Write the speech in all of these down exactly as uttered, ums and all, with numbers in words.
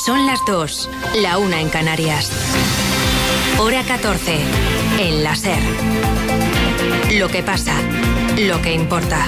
Son las dos, la una en Canarias. Hora catorce, en la SER. Lo que pasa, lo que importa.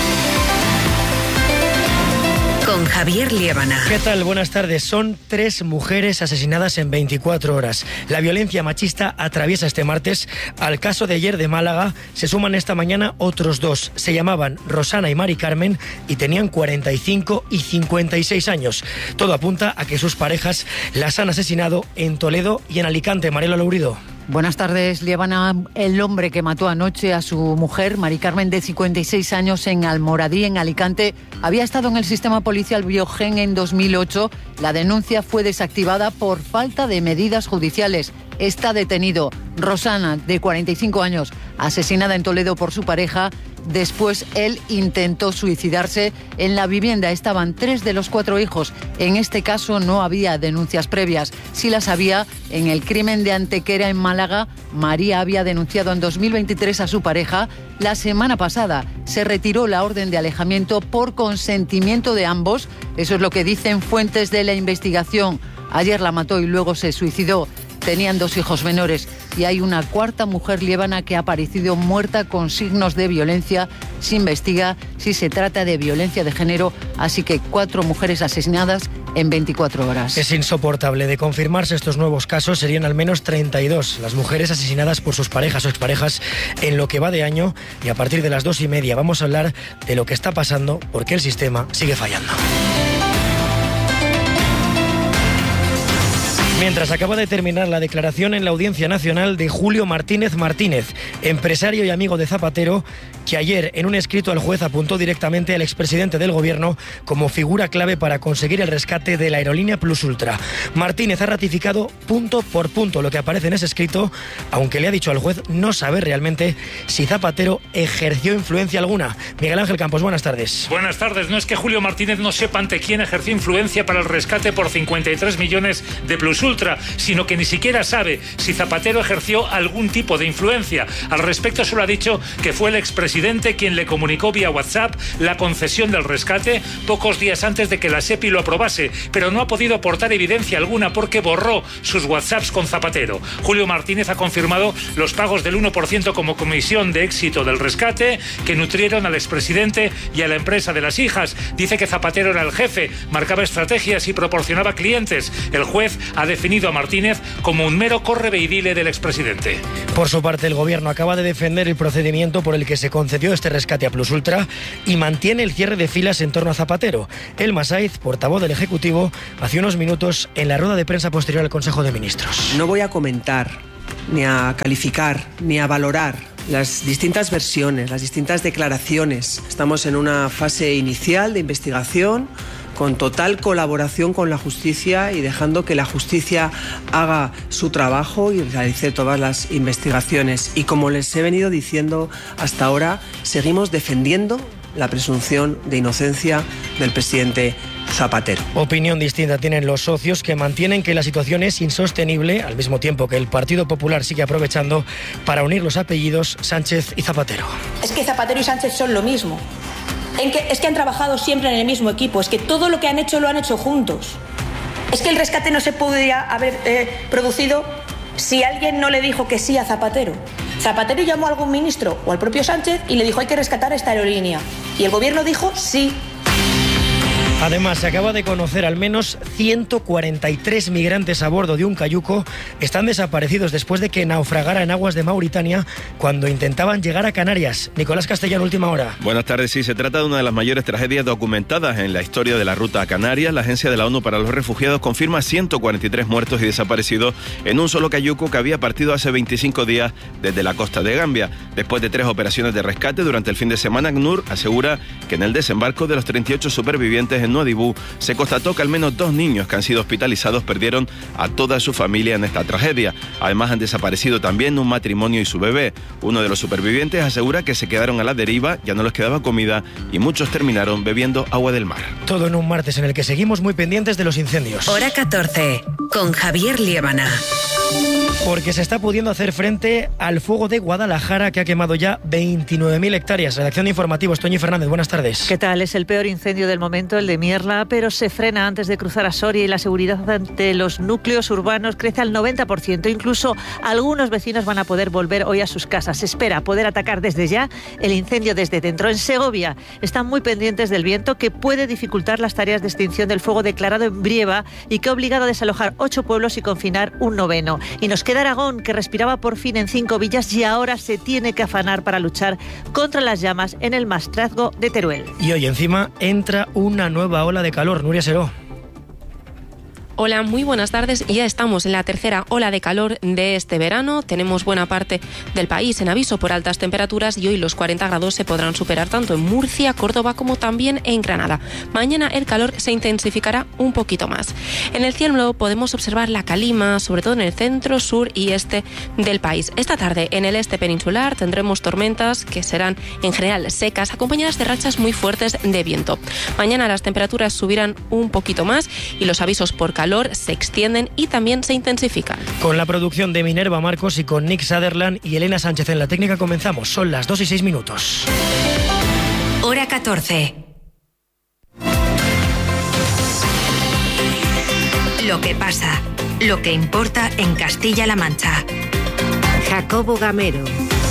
Con Javier Liébana. ¿Qué tal? Buenas tardes. Son tres mujeres asesinadas en veinticuatro horas. La violencia machista atraviesa este martes. Al caso de ayer de Málaga se suman esta mañana otros dos. Se llamaban Rosana y Mari Carmen y tenían cuarenta y cinco y cincuenta y seis años. Todo apunta a que sus parejas las han asesinado en Toledo y en Alicante. Mariela Lourido. Buenas tardes, Liébana. El hombre que mató anoche a su mujer, Mari Carmen, de cincuenta y seis años, en Almoradí, en Alicante, había estado en el sistema policial Biogen en dos mil ocho. La denuncia fue desactivada por falta de medidas judiciales. Está detenido. Rosana, de cuarenta y cinco años, asesinada en Toledo por su pareja. Después él intentó suicidarse. En la vivienda estaban tres de los cuatro hijos. En este caso no había denuncias previas. Sí las había en el crimen de Antequera en Málaga. María había denunciado en dos mil veintitrés a su pareja. La semana pasada se retiró la orden de alejamiento por consentimiento de ambos. Eso es lo que dicen fuentes de la investigación. Ayer la mató y luego se suicidó. Tenían dos hijos menores y hay una cuarta mujer liébana que ha aparecido muerta con signos de violencia. Se investiga si se trata de violencia de género, así que cuatro mujeres asesinadas en veinticuatro horas. Es insoportable. De confirmarse estos nuevos casos, serían al menos treinta y dos las mujeres asesinadas por sus parejas o exparejas en lo que va de año, y a partir de las dos y media vamos a hablar de lo que está pasando porque el sistema sigue fallando. Mientras acaba de terminar la declaración en la Audiencia Nacional de Julio Martínez Martínez, empresario y amigo de Zapatero, que ayer en un escrito al juez apuntó directamente al expresidente del gobierno como figura clave para conseguir el rescate de la aerolínea Plus Ultra. Martínez ha ratificado punto por punto lo que aparece en ese escrito, aunque le ha dicho al juez no saber realmente si Zapatero ejerció influencia alguna. Miguel Ángel Campos, buenas tardes. Buenas tardes. No es que Julio Martínez no sepa ante quién ejerció influencia para el rescate por cincuenta y tres millones de Plus Ultra, sino que ni siquiera sabe si Zapatero ejerció algún tipo de influencia. Al respecto solo ha dicho que fue el expresidente quien le comunicó vía WhatsApp la concesión del rescate pocos días antes de que la SEPI lo aprobase, pero no ha podido aportar evidencia alguna porque borró sus WhatsApps con Zapatero. Julio Martínez ha confirmado los pagos del uno por ciento como comisión de éxito del rescate que nutrieron al expresidente y a la empresa de las hijas. Dice que Zapatero era el jefe, marcaba estrategias y proporcionaba clientes. El juez ha definido a Martínez como un mero correveidile del expresidente. Por su parte, el gobierno acaba de defender el procedimiento por el que se concedió este rescate a Plus Ultra y mantiene el cierre de filas en torno a Zapatero. Elma Saiz, portavoz del Ejecutivo, hace unos minutos en la rueda de prensa posterior al Consejo de Ministros. No voy a comentar, ni a calificar, ni a valorar las distintas versiones, las distintas declaraciones. Estamos en una fase inicial de investigación, con total colaboración con la justicia y dejando que la justicia haga su trabajo y realice todas las investigaciones. Y como les he venido diciendo hasta ahora, seguimos defendiendo la presunción de inocencia del presidente Zapatero. Opinión distinta tienen los socios, que mantienen que la situación es insostenible, al mismo tiempo que el Partido Popular sigue aprovechando para unir los apellidos Sánchez y Zapatero. Es que Zapatero y Sánchez son lo mismo. En que, es que han trabajado siempre en el mismo equipo, es que todo lo que han hecho lo han hecho juntos. Es que el rescate no se podría haber eh, producido si alguien no le dijo que sí a Zapatero. Zapatero llamó a algún ministro o al propio Sánchez y le dijo hay que rescatar esta aerolínea. Y el gobierno dijo sí. Además, se acaba de conocer al menos ciento cuarenta y tres migrantes a bordo de un cayuco están desaparecidos después de que naufragara en aguas de Mauritania cuando intentaban llegar a Canarias. Nicolás Castellano, última hora. Buenas tardes. Sí, se trata de una de las mayores tragedias documentadas en la historia de la ruta a Canarias. La Agencia de la ONU para los Refugiados confirma ciento cuarenta y tres muertos y desaparecidos en un solo cayuco que había partido hace veinticinco días desde la costa de Gambia. Después de tres operaciones de rescate durante el fin de semana, ACNUR asegura que en el desembarco de los treinta y ocho supervivientes en Nuadhibou se constató que al menos dos niños que han sido hospitalizados perdieron a toda su familia en esta tragedia. Además, han desaparecido también un matrimonio y su bebé. Uno de los supervivientes asegura que se quedaron a la deriva, ya no les quedaba comida y muchos terminaron bebiendo agua del mar. Todo en un martes en el que seguimos muy pendientes de los incendios. Hora catorce, con Javier Liébana. Porque se está pudiendo hacer frente al fuego de Guadalajara, que ha quemado ya veintinueve mil hectáreas. Redacción de Informativos, Toñi Fernández, buenas tardes. ¿Qué tal? Es el peor incendio del momento, el de Mierla, pero se frena antes de cruzar a Soria y la seguridad ante los núcleos urbanos crece al noventa por ciento. Incluso algunos vecinos van a poder volver hoy a sus casas. Se espera poder atacar desde ya el incendio desde dentro. En Segovia están muy pendientes del viento, que puede dificultar las tareas de extinción del fuego declarado en Brieva y que ha obligado a desalojar ocho pueblos y confinar un noveno. Y nos queda Aragón, que respiraba por fin en cinco villas y ahora se tiene que afanar para luchar contra las llamas en el Maestrazgo de Teruel. Y hoy encima entra una nueva ola de calor. Nuria Seró. Hola, muy buenas tardes. Ya estamos en la tercera ola de calor de este verano. Tenemos buena parte del país en aviso por altas temperaturas y hoy los cuarenta grados se podrán superar tanto en Murcia, Córdoba como también en Granada. Mañana el calor se intensificará un poquito más. En el cielo podemos observar la calima, sobre todo en el centro, sur y este del país. Esta tarde en el este peninsular tendremos tormentas que serán en general secas, acompañadas de rachas muy fuertes de viento. Mañana las temperaturas subirán un poquito más y los avisos por calor se extienden y también se intensifican. Con la producción de Minerva Marcos y con Nick Sutherland y Elena Sánchez en la técnica comenzamos. Son las dos y seis minutos. Hora catorce. Lo que pasa, lo que importa en Castilla-La Mancha. Jacobo Gamero.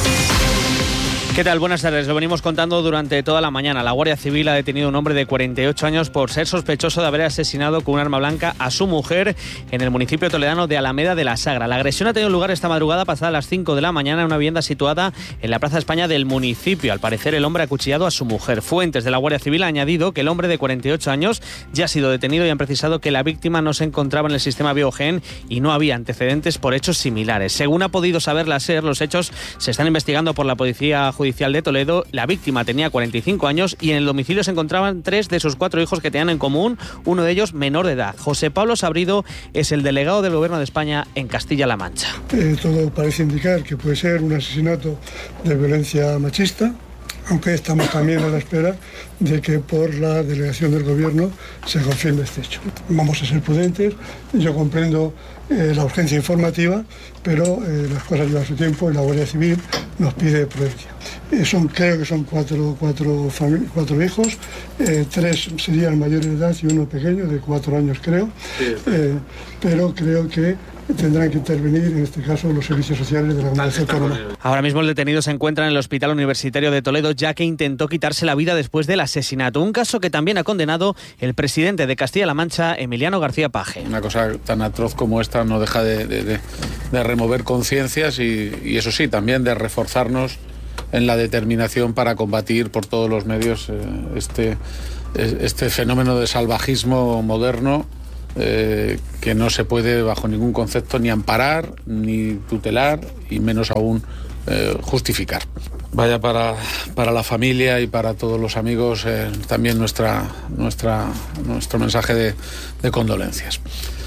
¿Qué tal? Buenas tardes. Lo venimos contando durante toda la mañana. La Guardia Civil ha detenido a un hombre de cuarenta y ocho años por ser sospechoso de haber asesinado con un arma blanca a su mujer en el municipio toledano de Alameda de la Sagra. La agresión ha tenido lugar esta madrugada pasada las cinco de la mañana en una vivienda situada en la Plaza España del municipio. Al parecer, el hombre ha acuchillado a su mujer. Fuentes de la Guardia Civil han añadido que el hombre de cuarenta y ocho años ya ha sido detenido y han precisado que la víctima no se encontraba en el sistema Biogen y no había antecedentes por hechos similares. Según ha podido saber la SER, los hechos se están investigando por la Policía Judicial de Toledo. La víctima tenía cuarenta y cinco años y en el domicilio se encontraban tres de sus cuatro hijos que tenían en común, uno de ellos menor de edad. José Pablo Sabrido es el delegado del Gobierno de España en Castilla-La Mancha. Eh, todo parece indicar que puede ser un asesinato de violencia machista, aunque estamos también a la espera de que por la delegación del Gobierno se confirme este hecho. Vamos a ser prudentes, yo comprendo eh, la urgencia informativa, pero eh, las cosas llevan su tiempo y la Guardia Civil nos pide prudencia. Eh, son, creo que son cuatro, cuatro, cuatro hijos, eh, tres serían mayores de edad y uno pequeño, de cuatro años creo, eh, pero creo que tendrán que intervenir, en este caso, los servicios sociales de la Comunidad Autónoma. Ahora mismo el detenido se encuentra en el Hospital Universitario de Toledo, ya que intentó quitarse la vida después del asesinato. Un caso que también ha condenado el presidente de Castilla-La Mancha, Emiliano García Paje. Una cosa tan atroz como esta no deja de, de, de, de remover conciencias y, y, eso sí, también de reforzarnos en la determinación para combatir por todos los medios eh, este, este fenómeno de salvajismo moderno, Eh, que no se puede bajo ningún concepto ni amparar, ni tutelar y menos aún eh, justificar. Vaya para, para la familia y para todos los amigos eh, también nuestra, nuestra, nuestro mensaje de, de condolencias.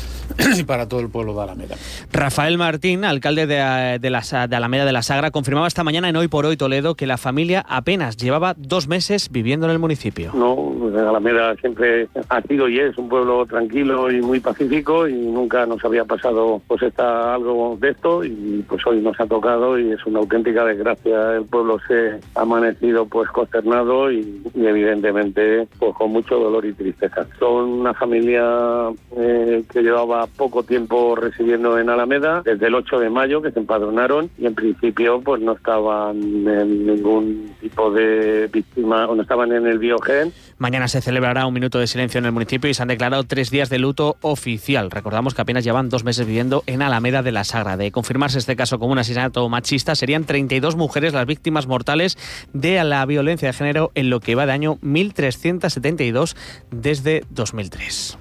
Y para todo el pueblo de Alameda. Rafael Martín, alcalde de, de, la, de Alameda de la Sagra, confirmaba esta mañana en Hoy por Hoy Toledo que la familia apenas llevaba dos meses viviendo en el municipio. No, Alameda siempre ha sido y es un pueblo tranquilo y muy pacífico y nunca nos había pasado pues está algo de esto y pues hoy nos ha tocado y es una auténtica desgracia. El pueblo se ha amanecido pues consternado y, y evidentemente pues con mucho dolor y tristeza. Son una familia eh, que llevaba poco tiempo residiendo en Alameda, desde el ocho de mayo que se empadronaron y en principio pues no estaban en ningún tipo de víctima o no estaban en el Biogen. Mañana se celebrará un minuto de silencio en el municipio y se han declarado tres días de luto oficial. Recordamos que apenas llevan dos meses viviendo en Alameda de la Sagra. De confirmarse este caso como un asesinato machista, serían treinta y dos mujeres las víctimas mortales de la violencia de género en lo que va de año mil trescientos setenta y dos desde dos mil tres.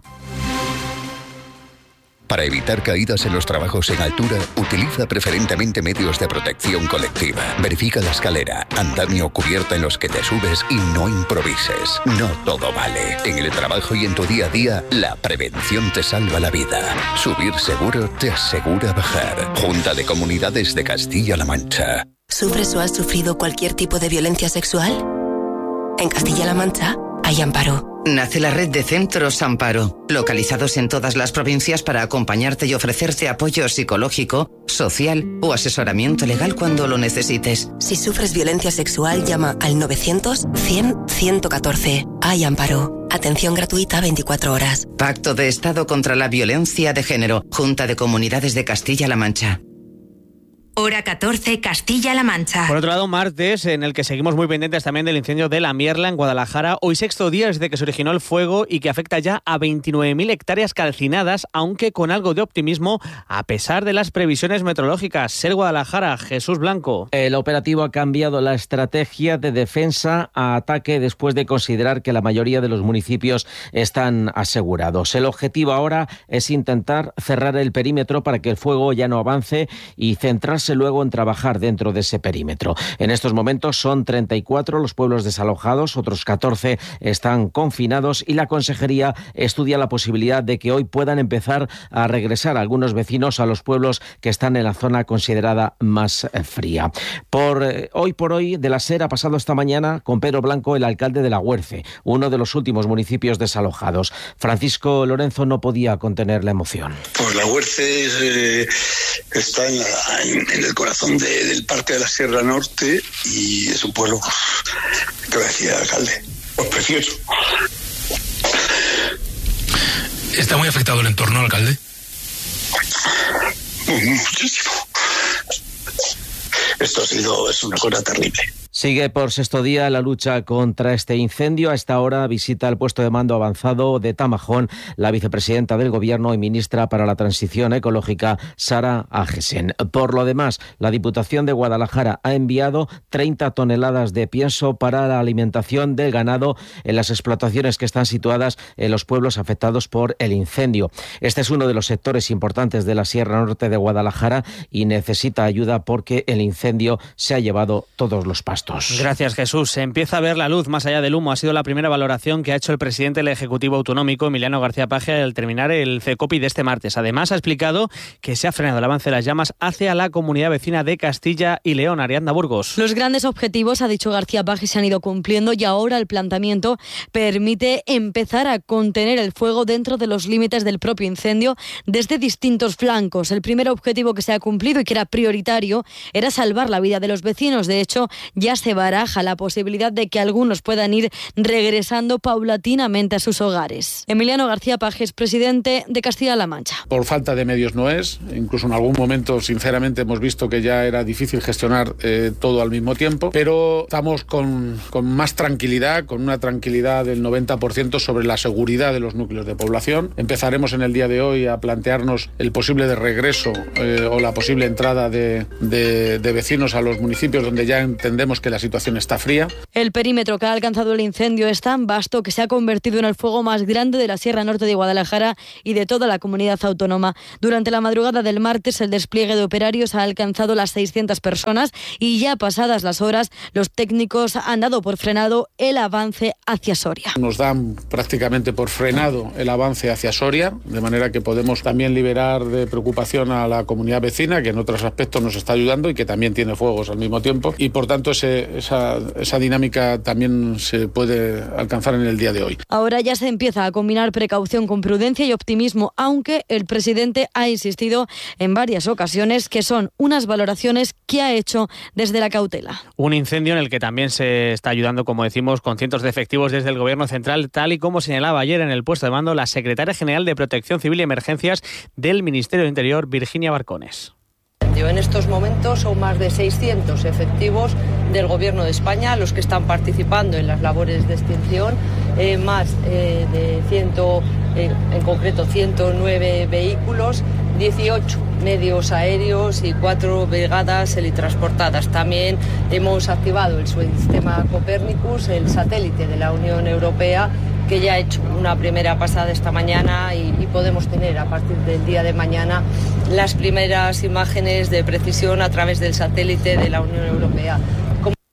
Para evitar caídas en los trabajos en altura, utiliza preferentemente medios de protección colectiva. Verifica la escalera, andamio o cubierta en los que te subes y no improvises. No todo vale. En el trabajo y en tu día a día, la prevención te salva la vida. Subir seguro te asegura bajar. Junta de Comunidades de Castilla-La Mancha. ¿Sufres o has sufrido cualquier tipo de violencia sexual? En Castilla-La Mancha hay amparo. Nace la red de Centros Amparo, localizados en todas las provincias para acompañarte y ofrecerte apoyo psicológico, social o asesoramiento legal cuando lo necesites. Si sufres violencia sexual, llama al novecientos cien ciento catorce. Hay Amparo. Atención gratuita veinticuatro horas. Pacto de Estado contra la Violencia de Género. Junta de Comunidades de Castilla-La Mancha. Hora catorce, Castilla-La Mancha. Por otro lado, martes, en el que seguimos muy pendientes también del incendio de La Mierla en Guadalajara. Hoy sexto día desde que se originó el fuego y que afecta ya a veintinueve mil hectáreas calcinadas, aunque con algo de optimismo a pesar de las previsiones meteorológicas. Ser Guadalajara, Jesús Blanco. El operativo ha cambiado la estrategia de defensa a ataque después de considerar que la mayoría de los municipios están asegurados. El objetivo ahora es intentar cerrar el perímetro para que el fuego ya no avance y centrarse luego en trabajar dentro de ese perímetro. En estos momentos son treinta y cuatro los pueblos desalojados, otros catorce están confinados y la Consejería estudia la posibilidad de que hoy puedan empezar a regresar algunos vecinos a los pueblos que están en la zona considerada más fría. Por eh, hoy por hoy de la SER ha pasado esta mañana con Pedro Blanco, el alcalde de La Huerce, uno de los últimos municipios desalojados. Francisco Lorenzo no podía contener la emoción. Pues La Huerce es, eh, está en, la, en, en el corazón de, del Parque de la Sierra Norte y es un pueblo, ¿qué va a decir el alcalde? Pues precioso. ¿Está muy afectado el entorno, alcalde? Muchísimo. Esto ha sido, es una cosa terrible. Sigue por sexto día la lucha contra este incendio. A esta hora visita el puesto de mando avanzado de Tamajón la vicepresidenta del Gobierno y ministra para la Transición Ecológica, Sara Agesen. Por lo demás, la Diputación de Guadalajara ha enviado treinta toneladas de pienso para la alimentación del ganado en las explotaciones que están situadas en los pueblos afectados por el incendio. Este es uno de los sectores importantes de la Sierra Norte de Guadalajara y necesita ayuda porque el incendio se ha llevado todos los pastos. Gracias, Jesús. Se empieza a ver la luz más allá del humo. Ha sido la primera valoración que ha hecho el presidente del Ejecutivo Autonómico, Emiliano García Paje, al terminar el CECOPI de este martes. Además, ha explicado que se ha frenado el avance de las llamas hacia la comunidad vecina de Castilla y León. Ariadna Burgos. Los grandes objetivos, ha dicho García Paje, se han ido cumpliendo y ahora el planteamiento permite empezar a contener el fuego dentro de los límites del propio incendio desde distintos flancos. El primer objetivo que se ha cumplido y que era prioritario era salvar la vida de los vecinos. De hecho, ya se baraja la posibilidad de que algunos puedan ir regresando paulatinamente a sus hogares. Emiliano García Pajes, presidente de Castilla-La Mancha. Por falta de medios no es, incluso en algún momento sinceramente hemos visto que ya era difícil gestionar eh, todo al mismo tiempo, pero estamos con, con más tranquilidad, con una tranquilidad del noventa por ciento sobre la seguridad de los núcleos de población. Empezaremos en el día de hoy a plantearnos el posible de regreso eh, o la posible entrada de, de, de vecinos a los municipios donde ya entendemos que la situación está fría. El perímetro que ha alcanzado el incendio es tan vasto que se ha convertido en el fuego más grande de la Sierra Norte de Guadalajara y de toda la comunidad autónoma. Durante la madrugada del martes, el despliegue de operarios ha alcanzado las seiscientas personas y ya pasadas las horas, los técnicos han dado por frenado el avance hacia Soria. Nos dan prácticamente por frenado el avance hacia Soria, de manera que podemos también liberar de preocupación a la comunidad vecina, que en otros aspectos nos está ayudando y que también tiene fuegos al mismo tiempo, y por tanto ese Esa, esa dinámica también se puede alcanzar en el día de hoy. Ahora ya se empieza a combinar precaución con prudencia y optimismo, aunque el presidente ha insistido en varias ocasiones que son unas valoraciones que ha hecho desde la cautela. Un incendio en el que también se está ayudando, como decimos, con cientos de efectivos desde el Gobierno central, tal y como señalaba ayer en el puesto de mando la secretaria general de Protección Civil y Emergencias del Ministerio de Interior, Virginia Barcones. En estos momentos son más de seiscientos efectivos del Gobierno de España los que están participando en las labores de extinción, eh, más eh, de cien, eh, en concreto ciento nueve vehículos, dieciocho medios aéreos y cuatro brigadas helitransportadas. También hemos activado el sistema Copernicus, el satélite de la Unión Europea, que ya ha hecho una primera pasada esta mañana y, y podemos tener a partir del día de mañana las primeras imágenes de precisión a través del satélite de la Unión Europea.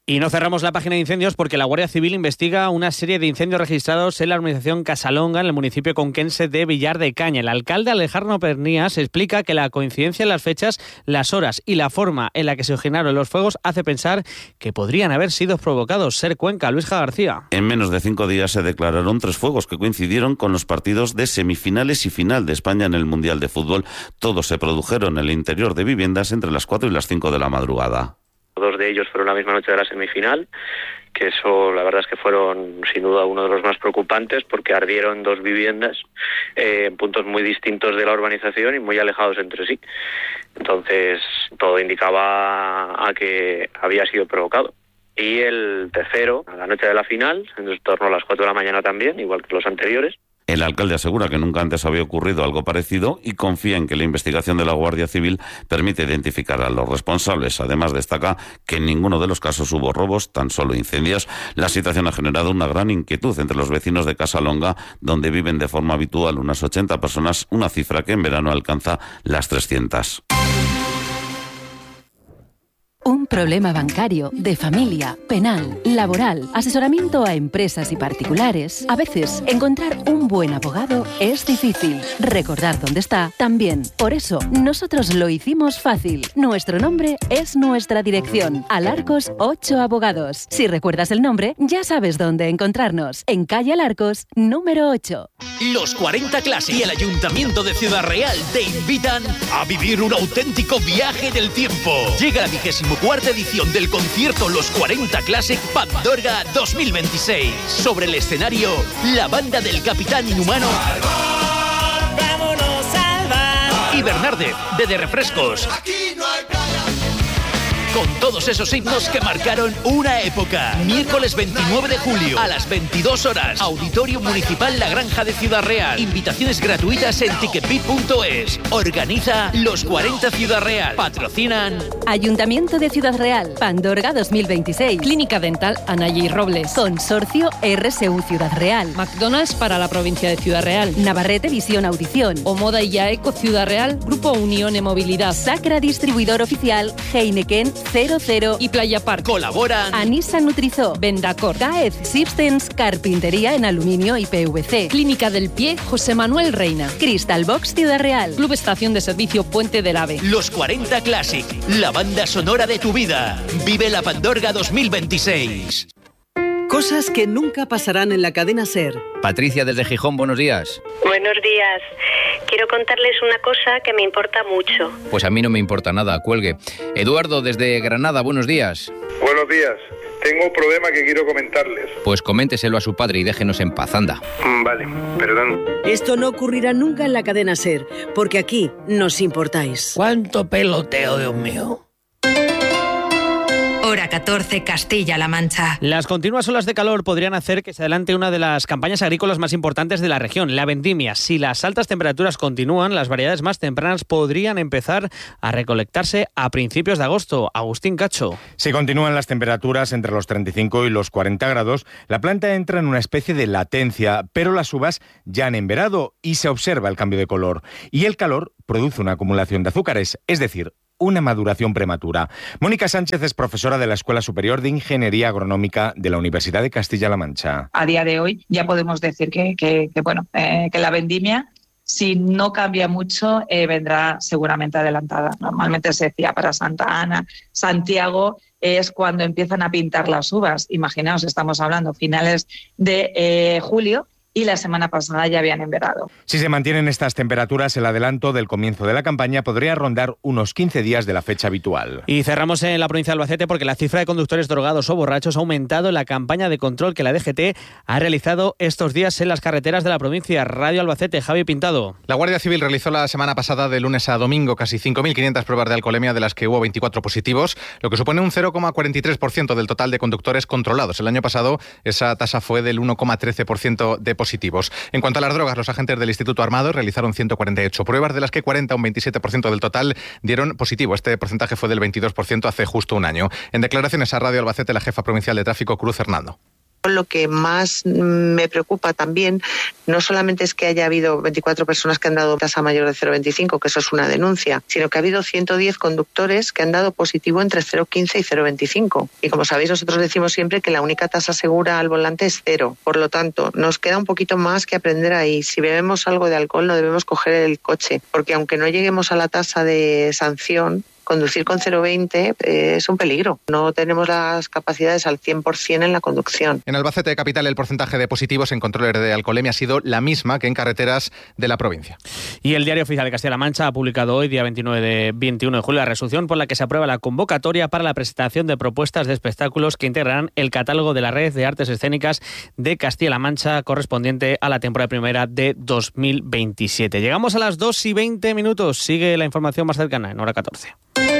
Y no cerramos la página de incendios porque la Guardia Civil investiga una serie de incendios registrados en la urbanización Casalonga, en el municipio conquense de Villar de Caña. El alcalde Alejandro Pernías explica que la coincidencia en las fechas, las horas y la forma en la que se originaron los fuegos hace pensar que podrían haber sido provocados. Ser Cuenca, Luis García. En menos de cinco días se declararon tres fuegos que coincidieron con los partidos de semifinales y final de España en el Mundial de Fútbol. Todos se produjeron en el interior de viviendas entre las cuatro y las cinco de la madrugada. Dos de ellos fueron la misma noche de la semifinal, que eso la verdad es que fueron sin duda uno de los más preocupantes porque ardieron dos viviendas eh, en puntos muy distintos de la urbanización y muy alejados entre sí. Entonces todo indicaba a que había sido provocado. Y el tercero, a la noche de la final, en torno a las cuatro de la mañana también, igual que los anteriores. El alcalde asegura que nunca antes había ocurrido algo parecido y confía en que la investigación de la Guardia Civil permite identificar a los responsables. Además, destaca que en ninguno de los casos hubo robos, tan solo incendios. La situación ha generado una gran inquietud entre los vecinos de Casalonga, donde viven de forma habitual unas ochenta personas, una cifra que en verano alcanza las trescientas. Un problema bancario, de familia, penal, laboral, asesoramiento a empresas y particulares. A veces, encontrar un buen abogado es difícil. Recordar dónde está, también. Por eso, nosotros lo hicimos fácil. Nuestro nombre es nuestra dirección. Alarcos ocho Abogados. Si recuerdas el nombre, ya sabes dónde encontrarnos. En calle Alarcos, número ocho. Los cuarenta Classic y el Ayuntamiento de Ciudad Real te invitan a vivir un auténtico viaje del tiempo. Llega la vigésimo cuarta edición del concierto Los cuarenta Classic Pandorga dos mil veintiséis. Sobre el escenario, la banda del Capitán Inhumano ¡Vámonos al bar! y Bernardez de De Refrescos. Aquí no hay playa. Con todos esos himnos que marcaron una época. Miércoles veintinueve de julio a las veintidós horas. Auditorio Municipal La Granja de Ciudad Real. Invitaciones gratuitas en ticketbit punto es. Organiza Los cuarenta Ciudad Real. Patrocinan Ayuntamiento de Ciudad Real. Pandorga dos mil veintiséis. Clínica Dental Anaya Robles. Consorcio R S U Ciudad Real. McDonald's para la provincia de Ciudad Real. Navarrete Visión Audición. Omoda y Yaeco Ciudad Real. Grupo Unión e Movilidad. Sacra Distribuidor Oficial. Heineken cero cero y Playa Park. Colaboran Anisa Nutrizó, Vendacor, Caez Systems, Carpintería en aluminio y P V C, Clínica del Pie José Manuel Reina, Crystal Box Ciudad Real, Club Estación de Servicio Puente del Ave. Los cuarenta Classic, la banda sonora de tu vida. Vive la Pandorga dos mil veintiséis. Cosas que nunca pasarán en la cadena SER. Patricia desde Gijón, buenos días. Buenos días. Quiero contarles una cosa que me importa mucho. Pues a mí no me importa nada, cuelgue. Eduardo desde Granada, buenos días. Buenos días. Tengo un problema que quiero comentarles. Pues coménteselo a su padre y déjenos en paz, anda. Vale, perdón. Esto no ocurrirá nunca en la cadena SER, porque aquí nos importáis. ¿Cuánto peloteo, Dios mío? Hora catorce, Castilla-La Mancha. Las continuas olas de calor podrían hacer que se adelante una de las campañas agrícolas más importantes de la región, la vendimia. Si las altas temperaturas continúan, las variedades más tempranas podrían empezar a recolectarse a principios de agosto. Agustín Cacho. Si continúan las temperaturas entre los treinta y cinco y los cuarenta grados, la planta entra en una especie de latencia, pero las uvas ya han emberado y se observa el cambio de color. Y el calor produce una acumulación de azúcares, es decir, una maduración prematura. Mónica Sánchez es profesora de la Escuela Superior de Ingeniería Agronómica de la Universidad de Castilla-La Mancha. A día de hoy ya podemos decir que, que, que bueno, eh, que la vendimia, si no cambia mucho, eh, vendrá seguramente adelantada. Normalmente se decía para Santa Ana, Santiago es cuando empiezan a pintar las uvas. Imaginaos, estamos hablando finales de eh, julio. Y la semana pasada ya habían emberado. Si se mantienen estas temperaturas, el adelanto del comienzo de la campaña podría rondar unos quince días de la fecha habitual. Y cerramos en la provincia de Albacete porque la cifra de conductores drogados o borrachos ha aumentado en la campaña de control que la D G T ha realizado estos días en las carreteras de la provincia. Radio Albacete, Javi Pintado. La Guardia Civil realizó la semana pasada de lunes a domingo casi cinco mil quinientas pruebas de alcoholemia, de las que hubo veinticuatro positivos, lo que supone un cero coma cuarenta y tres por ciento del total de conductores controlados. El año pasado esa tasa fue del uno coma trece por ciento de positivos. En cuanto a las drogas, los agentes del Instituto Armado realizaron ciento cuarenta y ocho pruebas, de las que cuarenta, un veintisiete por ciento del total, dieron positivo. Este porcentaje fue del veintidós por ciento hace justo un año. En declaraciones a Radio Albacete, la jefa provincial de tráfico, Cruz Hernando. Lo que más me preocupa también no solamente es que haya habido veinticuatro personas que han dado tasa mayor de cero coma veinticinco, que eso es una denuncia, sino que ha habido ciento diez conductores que han dado positivo entre cero coma quince y cero coma veinticinco. Y como sabéis, nosotros decimos siempre que la única tasa segura al volante es cero. Por lo tanto, nos queda un poquito más que aprender ahí. Si bebemos algo de alcohol, no debemos coger el coche, porque aunque no lleguemos a la tasa de sanción, conducir con cero coma veinte eh, es un peligro. No tenemos las capacidades al cien por ciento en la conducción. En Albacete capital el porcentaje de positivos en controles de alcoholemia ha sido la misma que en carreteras de la provincia. Y el Diario Oficial de Castilla-La Mancha ha publicado hoy, día veintinueve de, veintiuno de julio, la resolución por la que se aprueba la convocatoria para la presentación de propuestas de espectáculos que integrarán el catálogo de la Red de Artes Escénicas de Castilla-La Mancha correspondiente a la temporada primera de dos mil veintisiete. Llegamos a las dos y veinte minutos. Sigue la información más cercana en hora catorce.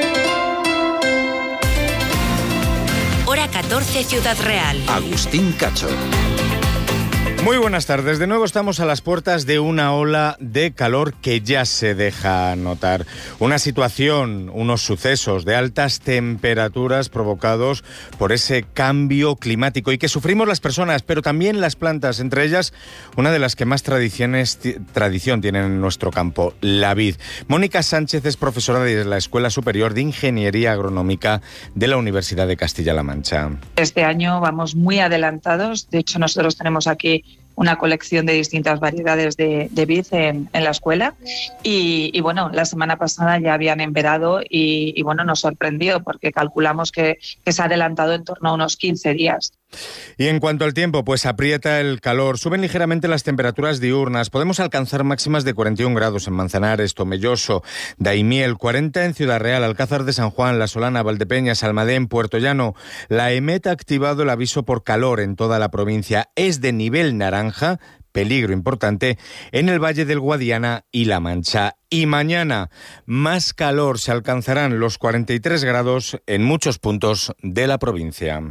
Hora catorce, Ciudad Real. Agustín Cacho. Muy buenas tardes. De nuevo estamos a las puertas de una ola de calor que ya se deja notar. Una situación, unos sucesos de altas temperaturas provocados por ese cambio climático y que sufrimos las personas, pero también las plantas, entre ellas una de las que más tradiciones, tradición tienen en nuestro campo, la vid. Mónica Sánchez es profesora de la Escuela Superior de Ingeniería Agronómica de la Universidad de Castilla-La Mancha. Este año vamos muy adelantados. De hecho, nosotros tenemos aquí una colección de distintas variedades de, de vid en, en la escuela y, y bueno, la semana pasada ya habían emberado y, y bueno, nos sorprendió porque calculamos que, que se ha adelantado en torno a unos quince días. Y en cuanto al tiempo, pues aprieta el calor, suben ligeramente las temperaturas diurnas, podemos alcanzar máximas de cuarenta y un grados en Manzanares, Tomelloso, Daimiel, cuarenta en Ciudad Real, Alcázar de San Juan, La Solana, Valdepeñas, Almadén, Puerto Llano. La EMET ha activado el aviso por calor en toda la provincia, es de nivel naranja, peligro importante en el Valle del Guadiana y La Mancha. Y mañana, más calor, se alcanzarán los cuarenta y tres grados en muchos puntos de la provincia.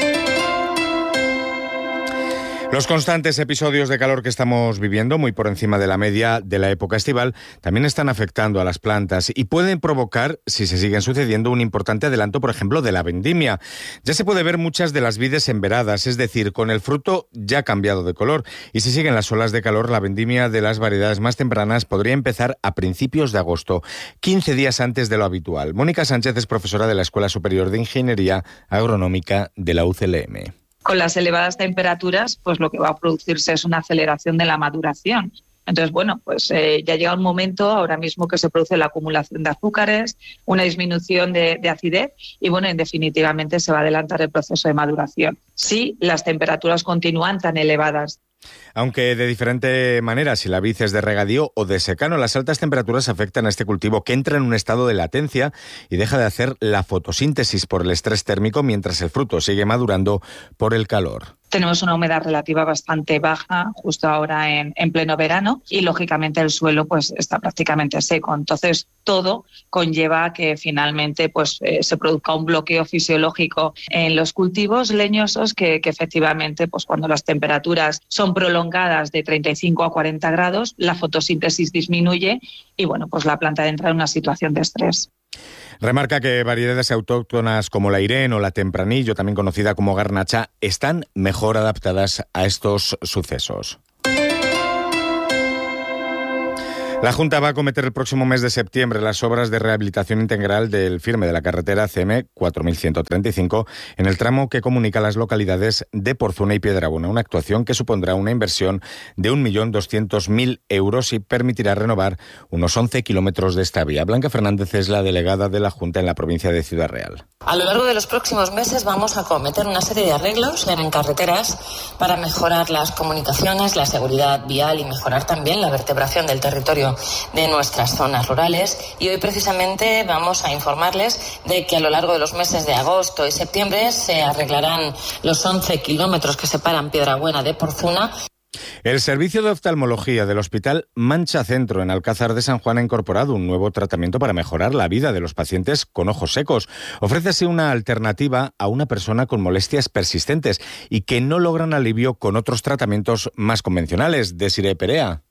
Los constantes episodios de calor que estamos viviendo, muy por encima de la media de la época estival, también están afectando a las plantas y pueden provocar, si se siguen sucediendo, un importante adelanto, por ejemplo, de la vendimia. Ya se puede ver muchas de las vides emberadas, es decir, con el fruto ya cambiado de color. Y si siguen las olas de calor, la vendimia de las variedades más tempranas podría empezar a principios de agosto, quince días antes de lo habitual. Mónica Sánchez es profesora de la Escuela Superior de Ingeniería Agronómica de la U C L M. Con las elevadas temperaturas, pues lo que va a producirse es una aceleración de la maduración. Entonces, bueno, pues eh, ya llega un momento ahora mismo que se produce la acumulación de azúcares, una disminución de, de acidez y, bueno, definitivamente se va a adelantar el proceso de maduración. Si las temperaturas continúan tan elevadas. Aunque de diferente manera, si la vid es de regadío o de secano, las altas temperaturas afectan a este cultivo que entra en un estado de latencia y deja de hacer la fotosíntesis por el estrés térmico mientras el fruto sigue madurando por el calor. Tenemos una humedad relativa bastante baja justo ahora en, en pleno verano y lógicamente el suelo pues está prácticamente seco. Entonces todo conlleva que finalmente pues eh, se produzca un bloqueo fisiológico en los cultivos leñosos que, que efectivamente pues cuando las temperaturas son prolongadas de treinta y cinco a cuarenta grados, la fotosíntesis disminuye y bueno pues la planta entra en una situación de estrés. Remarca que variedades autóctonas como la Irene o la Tempranillo, también conocida como garnacha, están mejor adaptadas a estos sucesos. La Junta va a acometer el próximo mes de septiembre las obras de rehabilitación integral del firme de la carretera C M cuatro mil ciento treinta y cinco en el tramo que comunica las localidades de Porzuna y Piedrabuena, una actuación que supondrá una inversión de un millón doscientos mil euros y permitirá renovar unos once kilómetros de esta vía. Blanca Fernández es la delegada de la Junta en la provincia de Ciudad Real. A lo largo de los próximos meses vamos a acometer una serie de arreglos en carreteras para mejorar las comunicaciones, la seguridad vial y mejorar también la vertebración del territorio de nuestras zonas rurales. Y hoy precisamente vamos a informarles de que a lo largo de los meses de agosto y septiembre se arreglarán los once kilómetros que separan Piedrabuena de Porzuna. El Servicio de Oftalmología del Hospital Mancha Centro en Alcázar de San Juan ha incorporado un nuevo tratamiento para mejorar la vida de los pacientes con ojos secos. Ofrece así una alternativa a una persona con molestias persistentes y que no logran alivio con otros tratamientos más convencionales. Desiree Perea.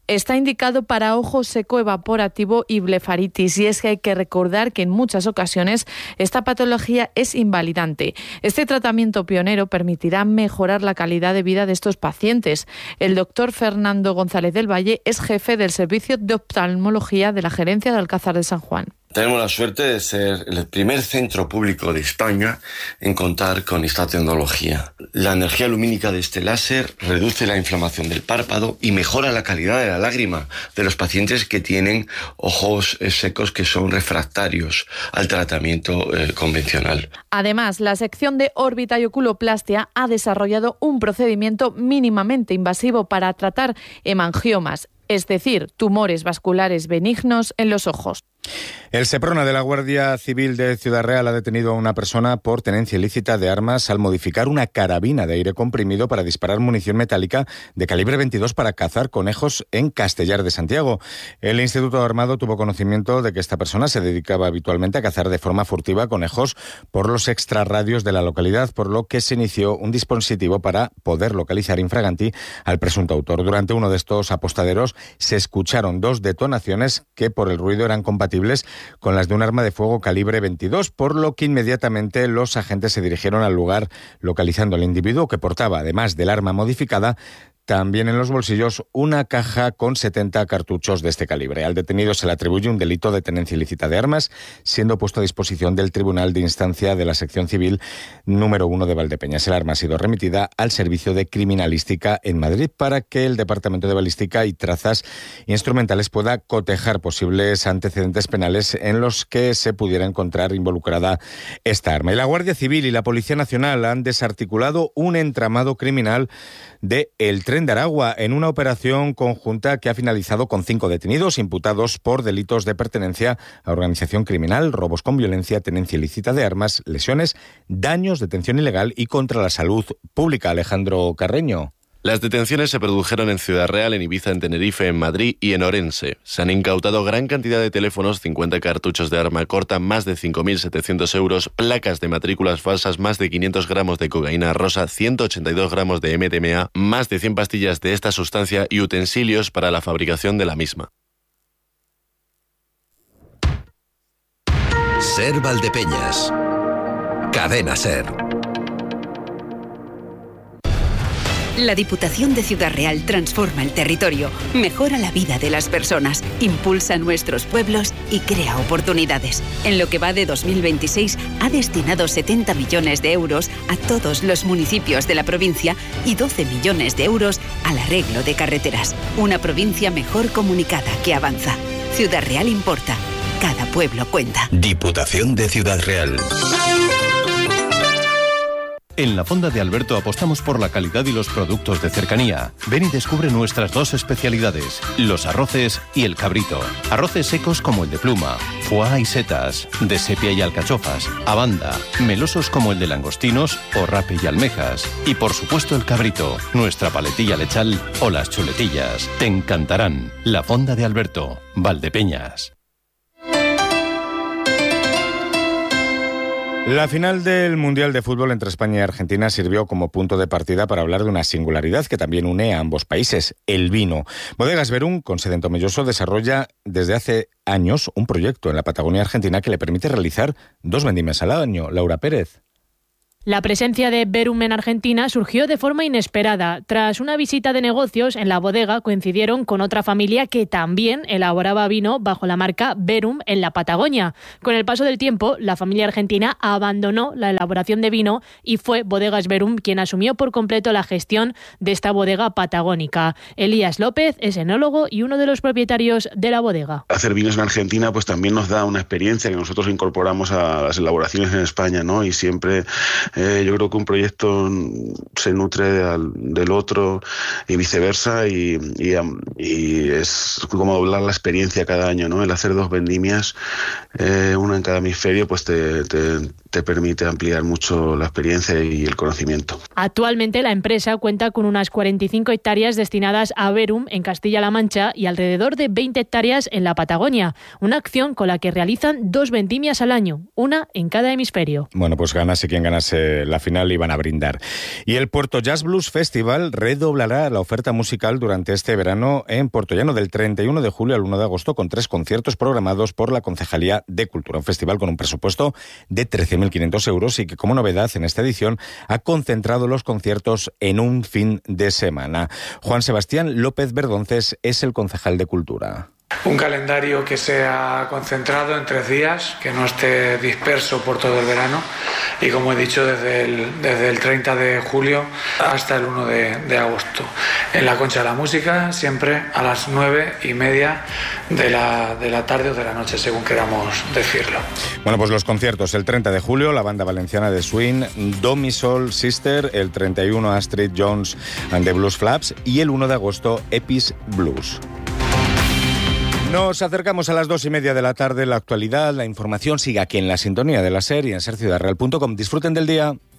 Está indicado para ojo seco evaporativo y blefaritis, y es que hay que recordar que en muchas ocasiones esta patología es invalidante. Este tratamiento pionero permitirá mejorar la calidad de vida de estos pacientes. El doctor Fernando González del Valle es jefe del Servicio de Oftalmología de la Gerencia de Alcázar de San Juan. Tenemos la suerte de ser el primer centro público de España en contar con esta tecnología. La energía lumínica de este láser reduce la inflamación del párpado y mejora la calidad de la lágrima de los pacientes que tienen ojos secos que son refractarios al tratamiento eh, convencional. Además, la sección de órbita y oculoplastia ha desarrollado un procedimiento mínimamente invasivo para tratar hemangiomas, es decir, tumores vasculares benignos en los ojos. El Seprona de la Guardia Civil de Ciudad Real ha detenido a una persona por tenencia ilícita de armas al modificar una carabina de aire comprimido para disparar munición metálica de calibre veintidós para cazar conejos en Castellar de Santiago. El Instituto Armado tuvo conocimiento de que esta persona se dedicaba habitualmente a cazar de forma furtiva conejos por los extrarradios de la localidad, por lo que se inició un dispositivo para poder localizar infraganti al presunto autor. Durante uno de estos apostaderos se escucharon dos detonaciones que por el ruido eran compatibles con las de un arma de fuego calibre veintidós, por lo que inmediatamente los agentes se dirigieron al lugar, localizando al individuo que portaba, además del arma modificada, también en los bolsillos una caja con setenta cartuchos de este calibre. Al detenido se le atribuye un delito de tenencia ilícita de armas, siendo puesto a disposición del Tribunal de Instancia de la Sección Civil número uno de Valdepeñas. El arma ha sido remitida al Servicio de Criminalística en Madrid para que el Departamento de Balística y Trazas Instrumentales pueda cotejar posibles antecedentes penales en los que se pudiera encontrar involucrada esta arma. Y la Guardia Civil y la Policía Nacional han desarticulado un entramado criminal de El Tren de Aragua en una operación conjunta que ha finalizado con cinco detenidos imputados por delitos de pertenencia a organización criminal, robos con violencia, tenencia ilícita de armas, lesiones, daños, detención ilegal y contra la salud pública. Alejandro Carreño. Las detenciones se produjeron en Ciudad Real, en Ibiza, en Tenerife, en Madrid y en Orense. Se han incautado gran cantidad de teléfonos, cincuenta cartuchos de arma corta, más de cinco mil setecientos euros, placas de matrículas falsas, más de quinientos gramos de cocaína rosa, ciento ochenta y dos gramos de M D M A, más de cien pastillas de esta sustancia y utensilios para la fabricación de la misma. Ser Valdepeñas. Cadena Ser. La Diputación de Ciudad Real transforma el territorio, mejora la vida de las personas, impulsa nuestros pueblos y crea oportunidades. En lo que va de dos mil veintiséis ha destinado setenta millones de euros a todos los municipios de la provincia y doce millones de euros al arreglo de carreteras. Una provincia mejor comunicada que avanza. Ciudad Real importa. Cada pueblo cuenta. Diputación de Ciudad Real. En la Fonda de Alberto apostamos por la calidad y los productos de cercanía. Ven y descubre nuestras dos especialidades, los arroces y el cabrito. Arroces secos como el de pluma, foie y setas, de sepia y alcachofas, abanda, melosos como el de langostinos o rape y almejas. Y por supuesto el cabrito, nuestra paletilla lechal o las chuletillas. Te encantarán. La Fonda de Alberto, Valdepeñas. La final del Mundial de Fútbol entre España y Argentina sirvió como punto de partida para hablar de una singularidad que también une a ambos países, el vino. Bodegas Verum, con sede en Tomelloso, desarrolla desde hace años un proyecto en la Patagonia Argentina que le permite realizar dos vendimias al año. Laura Pérez. La presencia de Verum en Argentina surgió de forma inesperada. Tras una visita de negocios en la bodega coincidieron con otra familia que también elaboraba vino bajo la marca Verum en la Patagonia. Con el paso del tiempo, la familia argentina abandonó la elaboración de vino y fue Bodegas Verum quien asumió por completo la gestión de esta bodega patagónica. Elías López es enólogo y uno de los propietarios de la bodega. Hacer vinos en Argentina pues también nos da una experiencia que nosotros incorporamos a las elaboraciones en España, ¿no? Y siempre Eh, yo creo que un proyecto se nutre al, del otro y viceversa y, y, y es como doblar la experiencia cada año, ¿no? El hacer dos vendimias, eh, una en cada hemisferio, pues te, te, te permite ampliar mucho la experiencia y el conocimiento. Actualmente la empresa cuenta con unas cuarenta y cinco hectáreas destinadas a Verum en Castilla-La Mancha y alrededor de veinte hectáreas en la Patagonia, una acción con la que realizan dos vendimias al año, una en cada hemisferio. Bueno, pues ganase quien ganase de la final iban a brindar. Y el Puerto Jazz Blues Festival redoblará la oferta musical durante este verano en Puertollano del treinta y uno de julio al uno de agosto con tres conciertos programados por la Concejalía de Cultura. Un festival con un presupuesto de trece mil quinientos euros y que, como novedad en esta edición, ha concentrado los conciertos en un fin de semana. Juan Sebastián López Verdonces es el concejal de Cultura. Un calendario que sea concentrado en tres días, que no esté disperso por todo el verano y, como he dicho, desde el, desde el treinta de julio hasta el uno de, de agosto. En la Concha de la Música, siempre a las nueve y media de la, de la tarde o de la noche, según queramos decirlo. Bueno, pues los conciertos: el treinta de julio, la banda valenciana de swing Do Mi Soul Sister; el treinta y uno, Astrid Jones and the Blues Flaps; y el uno de agosto, Epis Blues. Nos acercamos a las dos y media de la tarde. La actualidad, la información sigue aquí en la sintonía de la SER y en ser ciudad real punto com. Disfruten del día.